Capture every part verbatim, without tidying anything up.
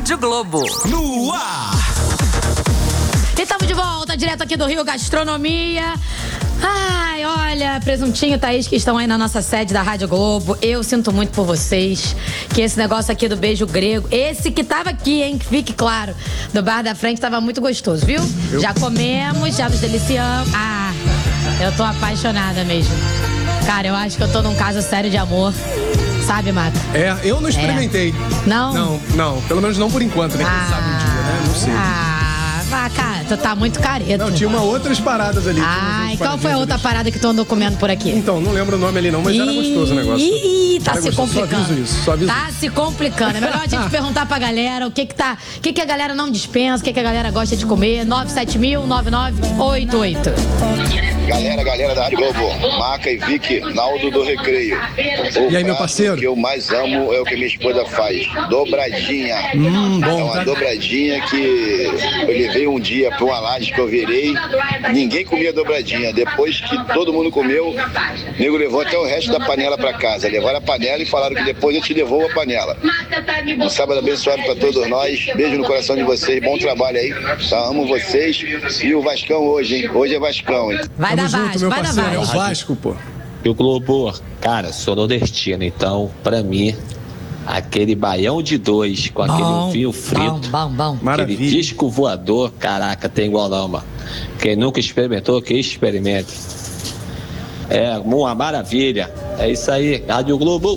Rádio Globo. No ar. E estamos de volta, direto aqui do Rio Gastronomia. Ai, olha, Presuntinho e Thaís que estão aí na nossa sede da Rádio Globo. Eu sinto muito por vocês, que esse negócio aqui do beijo grego, esse que tava aqui, hein, que fique claro, do bar da frente, tava muito gostoso, viu? Eu... Já comemos, já nos deliciamos. Ah, eu tô apaixonada mesmo. Cara, eu acho que eu tô num caso sério de amor. Sabe, Mata? É, eu não experimentei. É. Não? Não, não. Pelo menos não por enquanto, né? Quem ah, sabe um dia, né? Não sei. Ah, cara, tu tá muito careta. Não, tinha uma outras paradas ali. Ai, qual foi a outra ali. parada que tu andou comendo por aqui? Então, não lembro o nome ali não, mas era gostoso o negócio. Ih, tá era se gostoso. complicando. Só aviso isso, só aviso Tá isso. se complicando. É melhor a gente perguntar pra galera o que que tá, o que que a galera não dispensa, o que que a galera gosta de comer. nove sete mil, nove nove oito oito. Galera, galera da Rádio Globo, Maca e Vicky, Naldo do Recreio. O e aí, meu parceiro? O que eu mais amo é o que minha esposa faz, dobradinha. Hum, bom, é uma tá? dobradinha que eu levei um dia pra uma laje que eu virei, ninguém comia dobradinha. Depois que todo mundo comeu, o nego levou até o resto da panela pra casa. Levaram a panela e falaram que depois eu te devolvo a panela. Um sábado abençoado pra todos nós. Beijo no coração de vocês, bom trabalho aí. Tá, amo vocês. E o Vascão hoje, hein? Hoje é Vascão, hein? Vai dar junto, Vasco, meu vai dar parceiro, Vasco. é o Vasco, pô. E o Globo, cara, sou nordestino, então, pra mim, aquele baião de dois com Bom, aquele ovinho frito, bom, bom, bom. aquele Maravilha. disco voador, caraca, tem igual não, mano. Quem nunca experimentou, que experimente. É uma maravilha. É isso aí, Rádio Globo.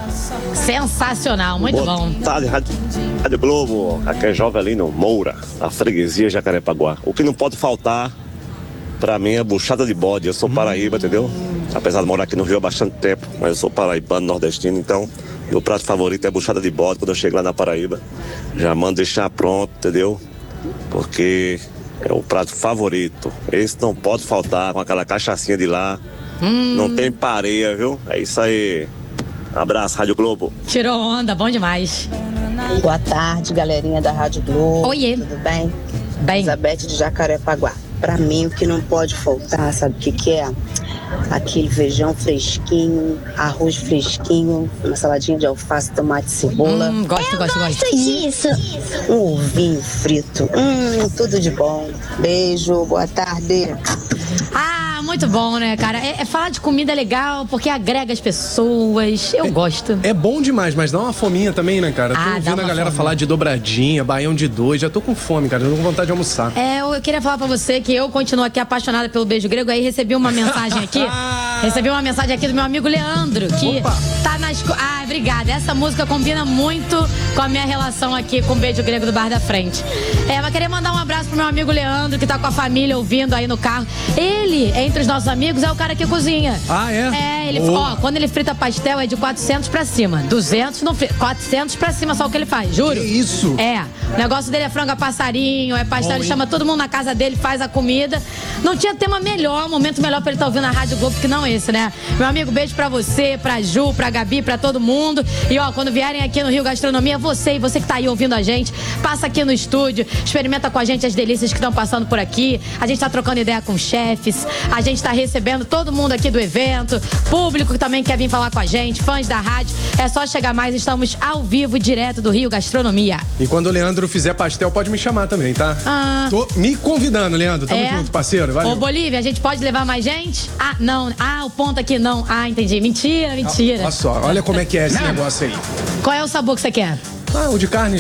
Sensacional, muito Boa bom. tarde, Rádio, Rádio Globo. Aqui é Jovelino Moura, da freguesia Jacarepaguá. O que não pode faltar, pra mim, é buchada de bode. Eu sou paraíba, entendeu? Apesar de morar aqui no Rio há bastante tempo, mas eu sou paraibano, nordestino, então meu prato favorito é buchada de bode. Quando eu chego lá na Paraíba, já mando deixar pronto, entendeu? Porque é o prato favorito. Esse não pode faltar, com aquela cachaçinha de lá. Hum. Não tem pareia, viu? É isso aí. Abraço, Rádio Globo. Tirou onda, bom demais. Boa tarde, galerinha da Rádio Globo. Oiê. Tudo bem? Bem. Elizabeth de Jacarepaguá. Pra mim, o que não pode faltar, sabe o que que é? Aquele feijão fresquinho, arroz fresquinho, uma saladinha de alface, tomate e cebola. Hum, gosto, gosto, gosto. disso. Um ovinho frito. Hum, tudo de bom. Beijo, boa tarde. Ah, muito bom, né, cara? É, é falar de comida é legal porque agrega as pessoas. Eu é, gosto. É bom demais, mas dá uma fominha também, né, cara? Tô Ah, ouvindo a galera fome. falar de dobradinha, baião de dois. Já tô com fome, cara. Já tô com vontade de almoçar. É, eu queria falar pra você que eu continuo aqui apaixonada pelo beijo grego. Aí recebi uma mensagem aqui. Recebi uma mensagem aqui do meu amigo Leandro, que Opa. tá nas. Ah, obrigada. Essa música combina muito com a minha relação aqui com o beijo grego do Bar da Frente. É, mas queria mandar um abraço pro meu amigo Leandro, que tá com a família ouvindo aí no carro. Ele, entre os nossos amigos, é o cara que cozinha. Ah, é? É, ele, Boa. ó, quando ele frita pastel é de quatrocentos pra cima. duzentos não frita. quatrocentos pra cima só o que ele faz, juro. Que isso? É. O negócio dele é frango a passarinho, é pastel, Bom, ele hein? chama todo mundo na casa dele, faz a comida. Não tinha tema melhor, momento melhor pra ele estar ouvindo a Rádio Globo que não esse, né? Meu amigo, beijo pra você, pra Ju, pra Gabi, pra todo mundo. E ó, quando vierem aqui no Rio Gastronomia, você e você que tá aí ouvindo a gente, passa aqui no estúdio, experimenta com a gente as delícias que estão passando por aqui. A gente tá trocando ideia com chefes, a gente tá recebendo todo mundo aqui do evento, público que também quer vir falar com a gente, fãs da rádio. É só chegar mais, estamos ao vivo, direto do Rio Gastronomia. E quando o Leandro fizer pastel, pode me chamar também, tá? Ah. Tô me convidando, Leandro. Tamo É. junto, parceiro. Valeu. Ô, Bolívia, a gente pode levar mais gente? Ah, não. Ah, o ponto aqui não. Ah, entendi. Mentira, mentira. Olha só, olha como é que é esse negócio aí. Qual é o sabor que você quer? Ah, o de carne